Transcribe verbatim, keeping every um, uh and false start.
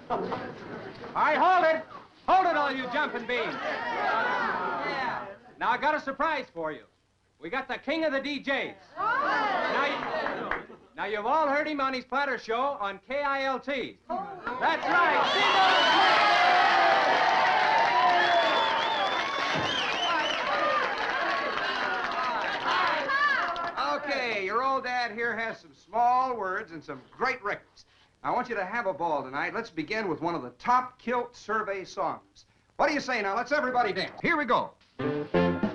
All right, hold it. Hold it, all you jumping beans. Yeah. Now, I got a surprise for you. We got the king of the D Js. Now, you, now, you've all heard him on his platter show on K I L T. That's right. Okay, your old dad here has some small words and some great records. I want you to have a ball tonight. Let's begin with one of the top kilt survey songs. What do you say now? Let's everybody dance. Here we go.